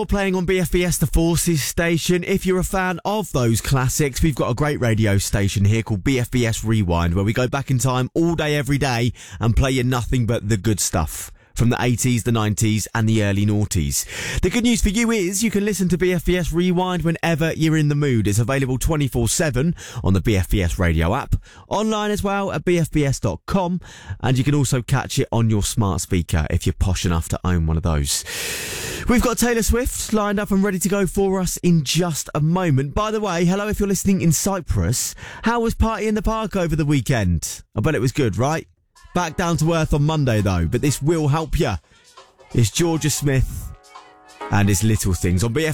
Playing on BFBS The Forces station. If you're a fan of those classics, we've got a great radio station here called BFBS Rewind, where we go back in time all day, every day, and play you nothing but the good stuff from the 80s, the 90s, and the early noughties. The good news for you is you can listen to BFBS Rewind whenever you're in the mood. It's available 24/7 on the BFBS radio app, online as well at bfbs.com, and you can also catch it on your smart speaker if you're posh enough to own one of those. We've got Taylor Swift lined up and ready to go for us in just a moment. By the way, hello if you're listening in Cyprus. How was Party in the Park over the weekend? I bet it was good, right? Back down to earth on Monday, though, but this will help you. It's Georgia Smith and his Little Things on BFBS.